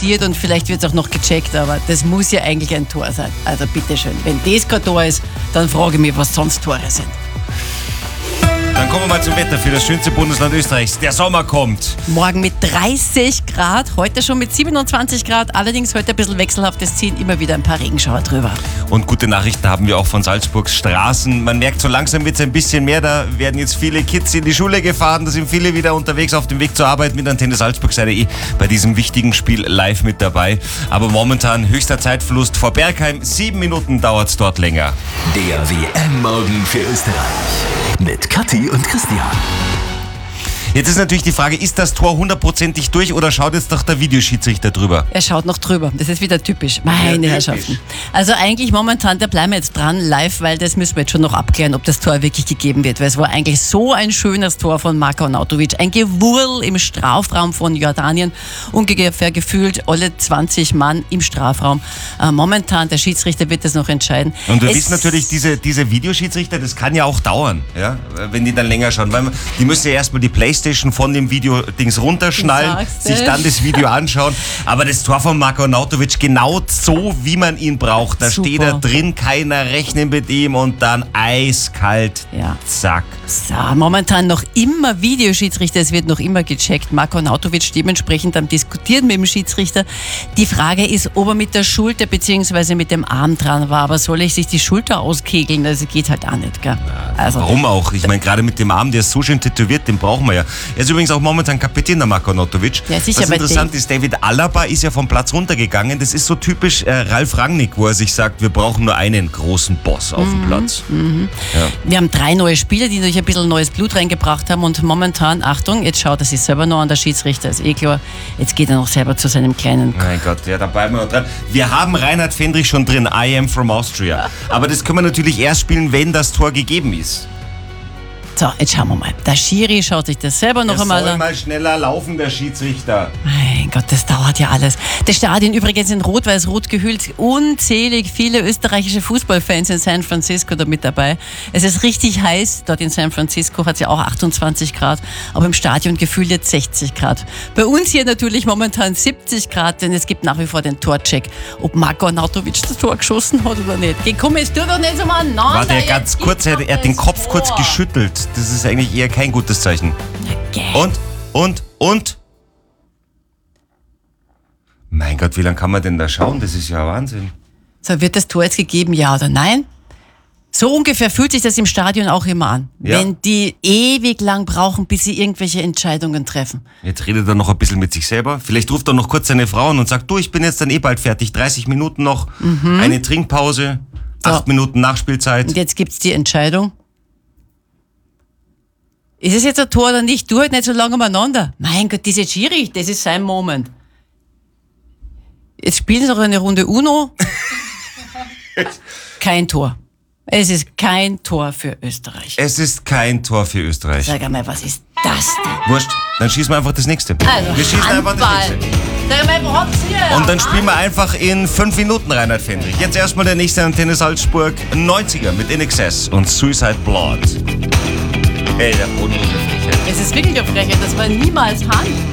diskutiert und vielleicht wird es auch noch gecheckt, aber das muss ja eigentlich ein Tor sein. Also bitteschön, wenn das kein Tor ist, dann frage ich mich, was sonst Tore sind. Dann kommen wir mal zum Wetter für das schönste Bundesland Österreichs. Der Sommer kommt. Morgen mit 30 Grad, heute schon mit 27 Grad, allerdings heute ein bisschen wechselhaft, es ziehen immer wieder ein paar Regenschauer drüber. Und gute Nachrichten haben wir auch von Salzburgs Straßen. Man merkt, so langsam wird es ein bisschen mehr. Da werden jetzt viele Kids in die Schule gefahren. Da sind viele wieder unterwegs auf dem Weg zur Arbeit mit Antenne Salzburg. Seid ihr bei diesem wichtigen Spiel live mit dabei. Aber momentan höchster Zeitverlust vor Bergheim. 7 Minuten dauert es dort länger. Der WM-Morgen für Österreich mit Kathi und Christian. Jetzt ist natürlich die Frage, ist das Tor 100%ig durch oder schaut jetzt doch der Videoschiedsrichter drüber? Er schaut noch drüber. Das ist wieder typisch. Meine Herrschaften. Also eigentlich momentan, da bleiben wir jetzt dran live, weil das müssen wir jetzt schon noch abklären, ob das Tor wirklich gegeben wird. Weil es war eigentlich so ein schönes Tor von Marko Arnautovic. Ein Gewurl im Strafraum von Jordanien. Ungefähr gefühlt alle 20 Mann im Strafraum. Momentan, der Schiedsrichter wird das noch entscheiden. Und wir wissen natürlich, diese Videoschiedsrichter, das kann ja auch dauern, ja, wenn die dann länger schauen. Weil die müssen ja erstmal die Playstation von dem Video-Dings runterschnallen, sich dann das Video anschauen. Aber das Tor von Marko Arnautovic genau so, wie man ihn braucht. Da Super. steht er drin, keiner rechnet mit ihm und dann eiskalt, zack. So, momentan noch immer Videoschiedsrichter, es wird noch immer gecheckt. Marko Arnautovic dementsprechend am Diskutieren mit dem Schiedsrichter. Die Frage ist, ob er mit der Schulter bzw. mit dem Arm dran war. Aber soll ich sich die Schulter auskegeln? Das geht halt auch nicht, gell? Also, warum auch? Ich meine, gerade mit dem Arm, der ist so schön tätowiert, den brauchen wir ja. Er ist übrigens auch momentan Kapitän, der Marko Arnautovic. Ja, sicher. Was interessant ist, David Alaba ist ja vom Platz runtergegangen. Das ist so typisch Ralf Rangnick, wo er sich sagt, wir brauchen nur einen großen Boss auf dem Platz. Ja. Wir haben 3 neue Spieler, die durch ein bisschen neues Blut reingebracht haben und momentan, Achtung, jetzt schaut er sich selber noch an, der Schiedsrichter ist klar, jetzt geht er noch selber zu seinem kleinen... Mein Gott, ja, da bleiben wir noch dran. Wir haben Reinhard Fendrich schon drin, I am from Austria. Aber das können wir natürlich erst spielen, wenn das Tor gegeben ist. So, jetzt schauen wir mal. Der Schiri schaut sich das selber noch einmal soll an. mal schneller laufen, der Schiedsrichter. Mein Gott, das dauert ja alles. Das Stadion übrigens in rot-weiß-rot gehüllt. Unzählig viele österreichische Fußballfans in San Francisco da mit dabei. Es ist richtig heiß. Dort in San Francisco hat es ja auch 28 Grad. Aber im Stadion gefühlt jetzt 60 Grad. Bei uns hier natürlich momentan 70 Grad, denn es gibt nach wie vor den Torcheck, ob Marko Arnautovic das Tor geschossen hat oder nicht. Komm, jetzt tu doch nicht so mal nach. Warte, ganz kurz, er hat den Kopf kurz geschüttelt. Das ist eigentlich eher kein gutes Zeichen. Okay. Und? Mein Gott, wie lange kann man denn da schauen? Das ist ja Wahnsinn. So, wird das Tor jetzt gegeben, ja oder nein? So ungefähr fühlt sich das im Stadion auch immer an. Ja. Wenn die ewig lang brauchen, bis sie irgendwelche Entscheidungen treffen. Jetzt redet er noch ein bisschen mit sich selber. Vielleicht ruft er noch kurz seine Frau an und sagt, du, ich bin jetzt dann bald fertig. 30 Minuten noch, eine Trinkpause, 8 Minuten Nachspielzeit. Und jetzt gibt's die Entscheidung. Ist es jetzt ein Tor oder nicht? Du halt nicht so lange umeinander. Mein Gott, diese Schiri, das ist sein Moment. Jetzt spielen sie noch eine Runde Uno. Kein Tor. Es ist kein Tor für Österreich. Es ist kein Tor für Österreich. Sag einmal, was ist das denn? Wurscht, dann schießen wir einfach das nächste. Also, wir schießen einfach das Handball. nächste. Sag einmal, wo habt ihr? Und dann spielen wir einfach in 5 Minuten Reinhard Fendrich. Jetzt erstmal der nächste Antenne Salzburg 90er mit In Excess und Suicide Blood. Ey, der bodenlose Frechheit. Es ist wirklich eine Frechheit, das war niemals Hand.